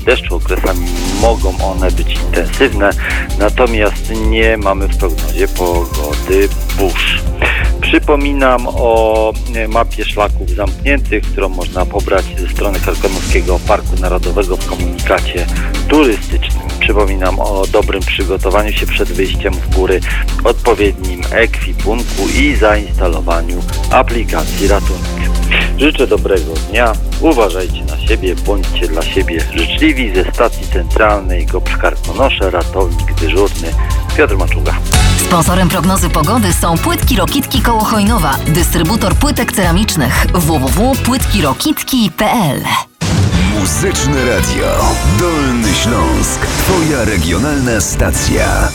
deszczu. Okresami mogą one być intensywne, natomiast nie mamy w prognozie pogody burz. Przypominam o mapie szlaków zamkniętych, którą można pobrać ze strony Karkonoskiego Parku Narodowego w komunikacie turystycznym. Przypominam o dobrym przygotowaniu się przed wyjściem w góry, odpowiednim ekwipunku i zainstalowaniu aplikacji Ratunek. Życzę dobrego dnia, uważajcie na siebie, bądźcie dla siebie życzliwi. Ze stacji centralnej Koprz-Karkonosze, ratownik dyżurny Piotr Maczuga. Sponsorem prognozy pogody są Płytki Rokitki koło Chojnowa, dystrybutor płytek ceramicznych www.płytkirokitki.pl. Muzyczne Radio Dolny Śląsk. Twoja regionalna stacja.